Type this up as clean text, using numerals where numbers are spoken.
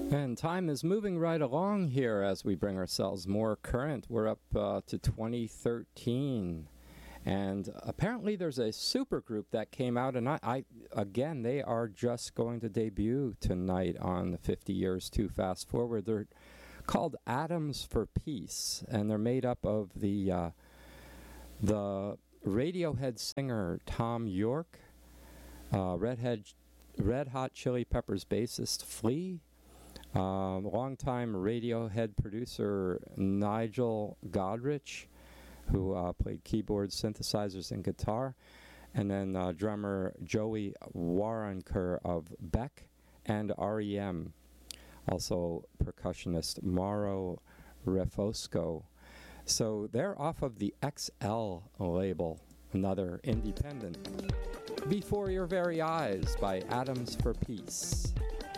And time is moving right along here as we bring ourselves more current. We're up to 2013. And apparently there's a supergroup that came out, and again, they are just going to debut tonight on the 50 Years Too Fast Forward. They're called Atoms for Peace, and they're made up of the Radiohead singer Tom York, Red Hot Chili Peppers bassist Flea, longtime Radiohead producer Nigel Godrich, who played keyboards, synthesizers, and guitar, and then drummer Joey Waronker of Beck and R.E.M., also percussionist Mauro Refosco. So they're off of the XL label, another independent. Before Your Very Eyes by Atoms for Peace.